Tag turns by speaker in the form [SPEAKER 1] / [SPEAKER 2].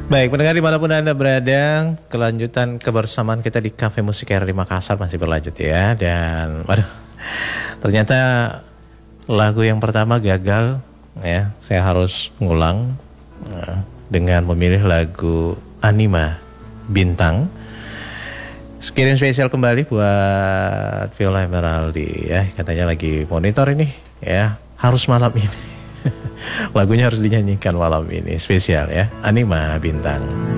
[SPEAKER 1] Baik, pendengar dimanapun Anda berada, kelanjutan kebersamaan kita di Cafe Musik RRI Makassar masih berlanjut ya. Dan waduh, ternyata lagu yang pertama gagal ya. Saya harus ngulang dengan memilih lagu Anima Bintang. Kirim spesial kembali buat Viola Emeraldi ya. Katanya lagi monitor ini ya, harus malam ini. Lagunya harus dinyanyikan malam ini, spesial ya, Anima Bintang.